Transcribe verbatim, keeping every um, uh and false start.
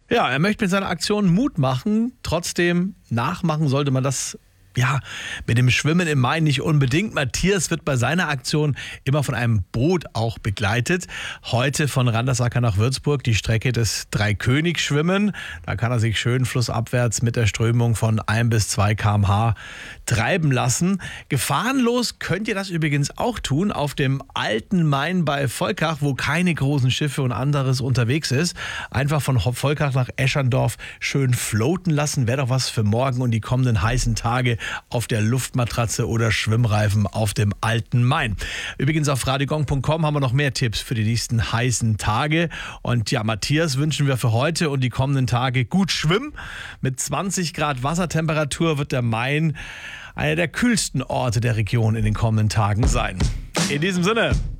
Ja, er möchte mit seiner Aktion Mut machen. Trotzdem nachmachen sollte man das ja mit dem Schwimmen im Main nicht unbedingt. Matthias wird bei seiner Aktion immer von einem Boot auch begleitet. Heute von Randersacker nach Würzburg die Strecke des Dreikönig-Schwimmen. Da kann er sich schön flussabwärts mit der Strömung von ein bis zwei Kilometer pro Stunde treiben lassen. Gefahrenlos könnt ihr das übrigens auch tun auf dem alten Main bei Volkach, wo keine großen Schiffe und anderes unterwegs ist. Einfach von Volkach nach Eschandorf schön floaten lassen. Wäre doch was für morgen und die kommenden heißen Tage auf der Luftmatratze oder Schwimmreifen auf dem alten Main. Übrigens auf radiogong punkt com haben wir noch mehr Tipps für die nächsten heißen Tage. Und ja, Matthias wünschen wir für heute und die kommenden Tage gut schwimmen. Mit zwanzig Grad Wassertemperatur wird der Main einer der kühlsten Orte der Region in den kommenden Tagen sein. In diesem Sinne.